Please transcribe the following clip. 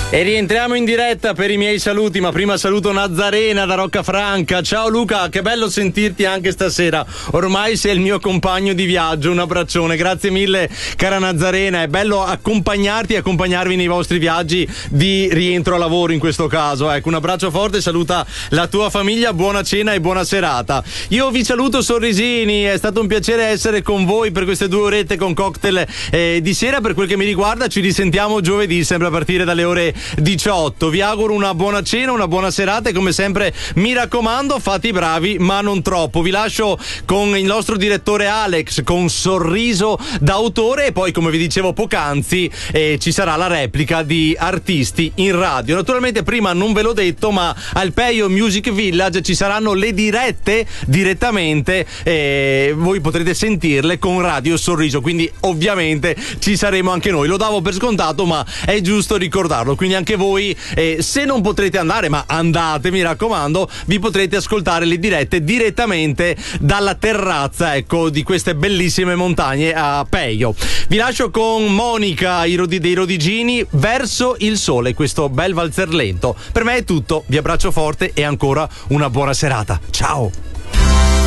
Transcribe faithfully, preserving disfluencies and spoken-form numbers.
E rientriamo in diretta per i miei saluti, ma prima saluto Nazarena da Roccafranca. Ciao Luca, che bello sentirti anche stasera. Ormai sei il mio compagno di viaggio, un abbraccione. Grazie mille, cara Nazarena. È bello accompagnarti e accompagnarvi nei vostri viaggi di rientro a lavoro in questo caso. Ecco, un abbraccio forte, saluta la tua famiglia, buona cena e buona serata. Io vi saluto sorrisini, è stato un piacere essere con voi per queste due orette con cocktail eh, di sera. Per quel che mi riguarda ci risentiamo giovedì, sempre a partire dalle ore diciotto. Vi auguro una buona cena, una buona serata e come sempre mi raccomando fate i bravi ma non troppo. Vi lascio con il nostro direttore Alex con Sorriso d'autore e poi, come vi dicevo poc'anzi, eh, ci sarà la replica di Artisti in Radio. Naturalmente prima non ve l'ho detto, ma al Peio Music Village ci saranno le dirette direttamente e voi potrete sentirle con Radio Sorriso, quindi ovviamente ci saremo anche noi. Lo davo per scontato, ma è giusto ricordarlo. Quindi anche voi, eh, se non potrete andare, ma andate, mi raccomando, vi potrete ascoltare le dirette direttamente dalla terrazza, ecco, di queste bellissime montagne a Peio. Vi lascio con Monica i Rodi, dei Rodigini, Verso il sole, questo bel valzer lento. Per me è tutto, vi abbraccio forte e ancora una buona serata. Ciao!